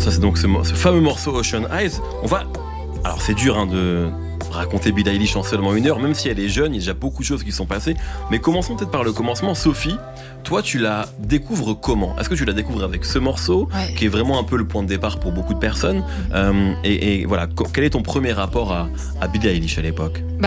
Ça, c'est donc ce fameux morceau Ocean Eyes. Alors, c'est dur de raconter Billie Eilish en seulement 1 heure, même si elle est jeune, il y a déjà beaucoup de choses qui sont passées. Mais commençons peut-être par le commencement. Sophie, toi, tu la découvres comment ? Est-ce que tu la découvres avec ce morceau, qui est vraiment un peu le point de départ pour beaucoup de personnes ? Et voilà, quel est ton premier rapport à Billie Eilish à l'époque ?